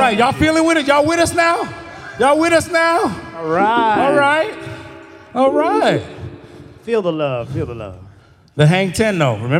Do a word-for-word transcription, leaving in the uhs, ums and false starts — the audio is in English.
right, y'all feeling with it? Y'all with us now? Y'all with us now? All right. All right. All right. Feel the love. Feel the love. The Hang ten, though. Remember?